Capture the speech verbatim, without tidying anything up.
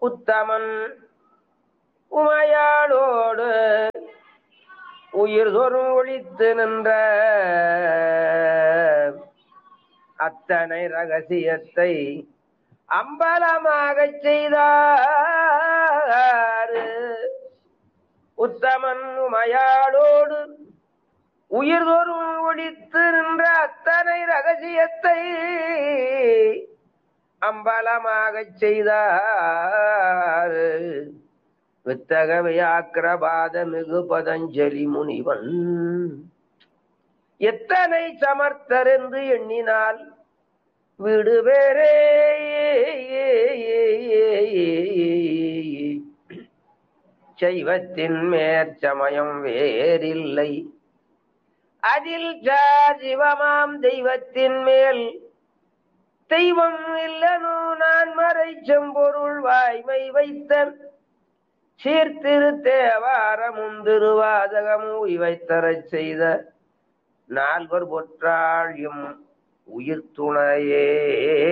உத்தமன் உமையாளோடு உயிர் தோறும் ஒழித்து நின்ற அத்தனை ரகசியத்தை அம்பலமாகச் செய்தார். உத்தமன் உமையாளோடு உயிர் தோறும் ஒழித்து நின்ற அத்தனை ரகசியத்தை அம்பலமாகச் செய்தார். வித்தகவையாக்கிரபாத மிகு பதஞ்சலி முனிவன் எத்தனை சமர்த்தர் என்று எண்ணினால் வீடு வேறே சைவத்தின் மேற்சமயம் வேறில்லை. அதில் சிவமாம் தெய்வத்தின் மேல் தெய்வம் இல்லனு நான் மறை செம்பொருள் வாய்மை வைத்த சீர்திரு தேவாரமும் திருவாதகமும் இவைத்தரச் செய்த நால்வர் பொற்றாழியும் உயிர் துணையே.